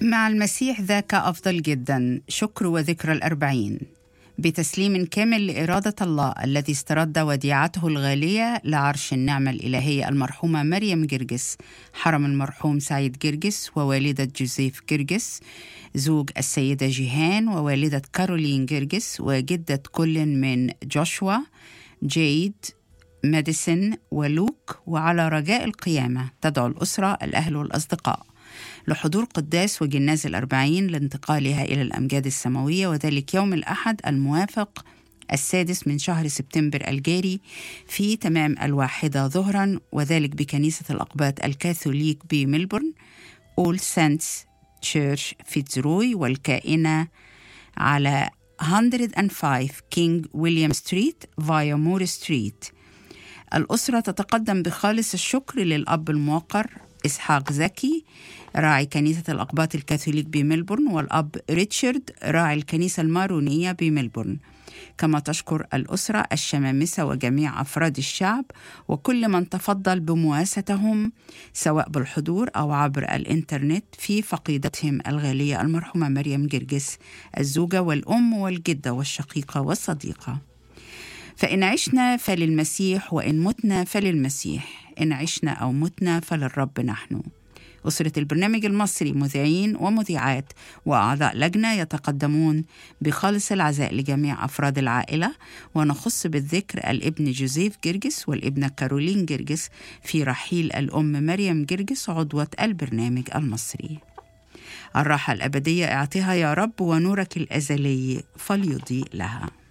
مع المسيح ذاك أفضل جدا. شكر وذكرى الأربعين بتسليم كامل لإرادة الله الذي استرد وديعته الغالية لعرش النعمة الإلهية المرحومة مريم جرجس، حرم المرحوم سعيد جرجس ووالدة جوزيف جرجس، زوج السيدة جيهان ووالدة كارولين جرجس، وجدة كل من جوشوا، جيد، ماديسون ولوك. وعلى رجاء القيامة تدعو الأسرة، الأهل والأصدقاء لحضور قداس وجناز الأربعين لانتقالها إلى الأمجاد السماوية، وذلك يوم الأحد الموافق 6 من شهر سبتمبر الجاري في تمام 1 ظهرا، وذلك بكنيسة الأقباط الكاثوليك بملبورن All Saints Church فيتزروي، والكائنة على 105 كينج ويليام ستريت فايا مور ستريت. الأسرة تتقدم بخالص الشكر للأب الموقر إسحاق زكي راعي كنيسة الأقباط الكاثوليك بملبورن، والأب ريتشارد راعي الكنيسة المارونية بملبورن. كما تشكر الأسرة الشمامسة وجميع أفراد الشعب وكل من تفضل بمواساتهم سواء بالحضور أو عبر الإنترنت في فقيدتهم الغالية المرحومة مريم جرجس، الزوجة والأم والجدة والشقيقة والصديقة. فإن عشنا فللمسيح وإن متنا فللمسيح، إن عشنا أو متنا فللرب نحن. أسرة البرنامج المصري مذيعين ومذيعات وأعضاء لجنة يتقدمون بخالص العزاء لجميع أفراد العائلة، ونخص بالذكر الابن جوزيف جرجس والابنة كارولين جرجس في رحيل الأم مريم جرجس عضوة البرنامج المصري. الراحة الأبدية اعطيها يا رب، ونورك الأزلي فليضيء لها.